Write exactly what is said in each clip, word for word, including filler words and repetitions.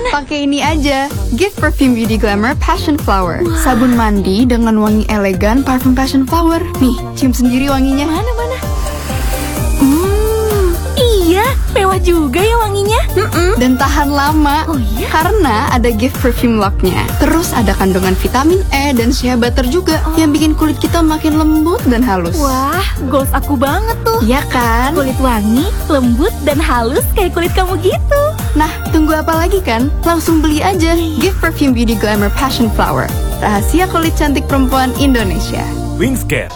Pakai ini aja, Gift Perfume Beauty Glamour Passion Flower. Wow. Sabun mandi dengan wangi elegan parfum Passion Flower. Nih, cium sendiri wanginya. Mana-mana? Hmm, iya, mewah juga ya wanginya. Mm-mm. Dan tahan lama. Oh iya? Karena ada Gift Perfume Lock-nya. Terus ada kandungan vitamin E dan shea butter juga, oh, yang bikin kulit kita makin lembut dan halus. Wah, goals aku banget tuh. Iya kan? Kulit wangi, lembut, dan halus kayak kulit kamu gitu. Nah, tunggu apa lagi kan? Langsung beli aja Gift Perfume Beauty Glamour Passion Flower. Rahasia kulit cantik perempuan Indonesia. Wingscare.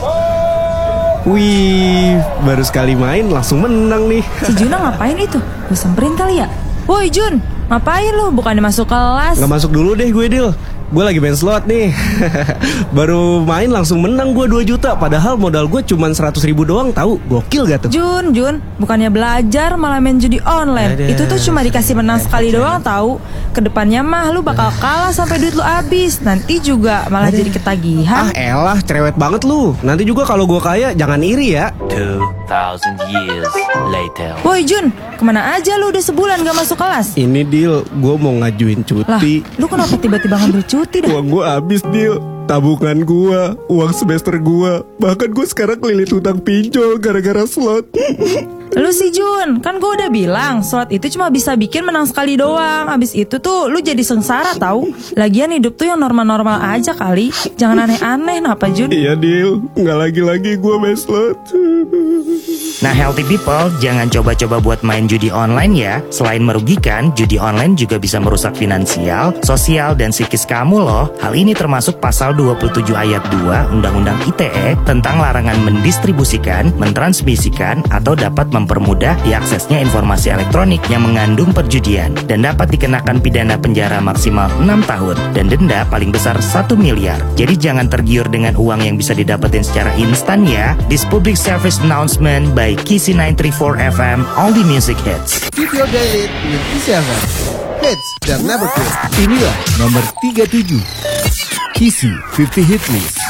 Wih, baru sekali main langsung menang nih. Si Juna ngapain itu? Gue samperin kali ya? Woi Jun, ngapain lu? Bukannya masuk kelas? Gak masuk dulu deh gue, Dil. Gue lagi main slot nih. Baru main langsung menang gue dua juta. Padahal modal gue cuma seratus ribu doang, tahu? Gokil gak tuh? Jun, Jun, bukannya belajar malah main judi online. Ada. Itu tuh cuma dikasih menang sekali doang, tahu? Kedepannya mah lu bakal kalah sampai duit lu habis. Nanti juga malah Ada. jadi ketagihan. Ah elah, cerewet banget lu. Nanti juga kalau gue kaya jangan iri ya. two thousand years later. Woi Jun, kemana aja lu udah sebulan gak masuk kelas? Ini Dil, gue mau ngajuin cuti. Lah, lu kenapa tiba-tiba ngambil cuti dah? Uang gue habis, Dil. Tabungan gue, uang semester gue. Bahkan gue sekarang kelilit hutang pinjol gara-gara slot. Lu sih Jun, kan gue udah bilang slot itu cuma bisa bikin menang sekali doang. Abis itu tuh lu jadi sengsara tahu. Lagian hidup tuh yang normal-normal aja kali. Jangan aneh-aneh, napa Jun? Iya Dil, nggak lagi-lagi gue main slot. Nah healthy people, jangan coba-coba buat main judi online ya. Selain merugikan, judi online juga bisa merusak finansial, sosial, dan psikis kamu loh. Hal ini termasuk pasal dua puluh tujuh ayat dua Undang-Undang I T E tentang larangan mendistribusikan, mentransmisikan, atau dapat mempermudah diaksesnya informasi elektronik yang mengandung perjudian, dan dapat dikenakan pidana penjara maksimal enam tahun dan denda paling besar satu miliar. Jadi jangan tergiur dengan uang yang bisa didapetin secara instan ya. This public service announcement by Kisi nine three four F M, all the music hits. Keep your day lit with Kisi F M. Hits that never quit. Inilah nomor tiga puluh tujuh Kisi lima puluh Hit List.